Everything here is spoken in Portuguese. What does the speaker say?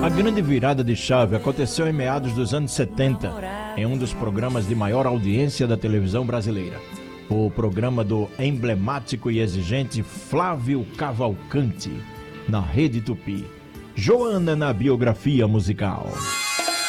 A grande virada de chave aconteceu em meados dos anos 70, em um dos programas de maior audiência da televisão brasileira. O programa do emblemático e exigente Flávio Cavalcante, na Rede Tupi. Joana na biografia musical.